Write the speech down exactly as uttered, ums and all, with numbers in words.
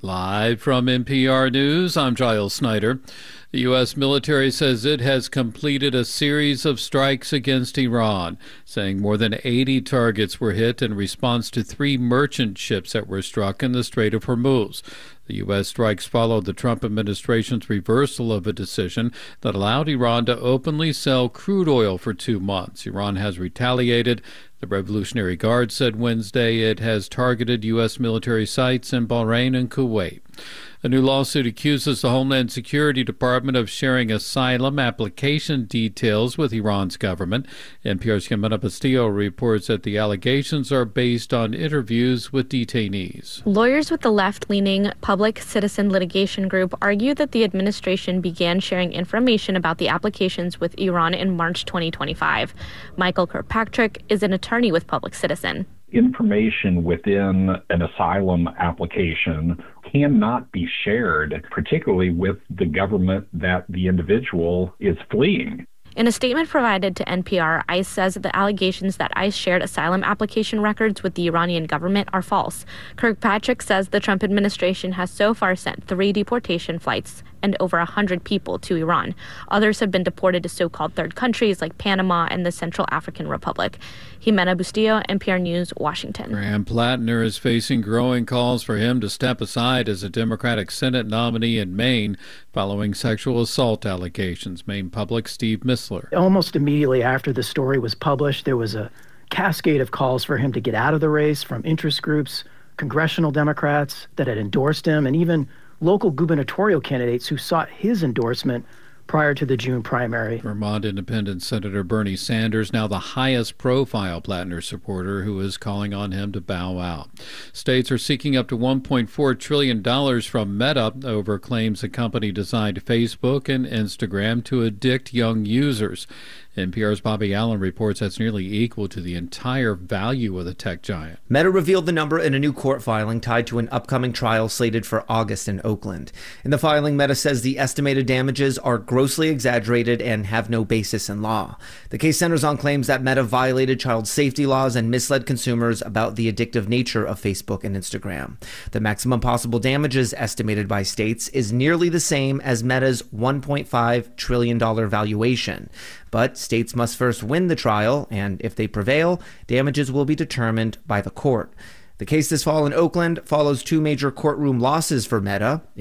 Live from N P R News, I'm Giles Snyder. The U S military says it has completed a series of strikes against Iran, saying more than eighty targets were hit in response to three merchant ships that were struck in the Strait of Hormuz. The U S strikes followed the Trump administration's reversal of a decision that allowed Iran to openly sell crude oil for two months. Iran has retaliated. The Revolutionary Guard said Wednesday it has targeted U S military sites in Bahrain and Kuwait. A new lawsuit accuses the Homeland Security Department of sharing asylum application details with Iran's government. N P R's Jimena Bustillo reports that the allegations are based on interviews with detainees. Lawyers with the left-leaning Public Citizen Litigation Group argue that the administration began sharing information about the applications with Iran in March twenty twenty-five. Michael Kirkpatrick is an attorney with Public Citizen. Information within an asylum application cannot be shared, particularly with the government that the individual is fleeing. In a statement provided to N P R, ICE says that the allegations that ICE shared asylum application records with the Iranian government are false. Kirkpatrick says the Trump administration has so far sent three deportation flights and over one hundred people to Iran. Others have been deported to so-called third countries like Panama and the Central African Republic. Jimena Bustillo, N P R News, Washington. Graham Plattner is facing growing calls for him to step aside as a Democratic Senate nominee in Maine following sexual assault allegations. Maine Public Steve Missler. Almost immediately after the story was published, there was a cascade of calls for him to get out of the race from interest groups, congressional Democrats that had endorsed him, and even local gubernatorial candidates who sought his endorsement prior to the June primary. Vermont Independent Senator Bernie Sanders, now the highest profile Plattner supporter, who is calling on him to bow out. States are seeking up to one point four trillion dollars from Meta over claims the company designed Facebook and Instagram to addict young users. N P R's Bobby Allen reports that's nearly equal to the entire value of the tech giant. Meta revealed the number in a new court filing tied to an upcoming trial slated for August in Oakland. In the filing, Meta says the estimated damages are grossly exaggerated and have no basis in law. The case centers on claims that Meta violated child safety laws and misled consumers about the addictive nature of Facebook and Instagram. The maximum possible damages estimated by states is nearly the same as Meta's one point five trillion dollars valuation. But states must first win the trial, and if they prevail, damages will be determined by the court. The case this fall in Oakland follows two major courtroom losses for Meta. In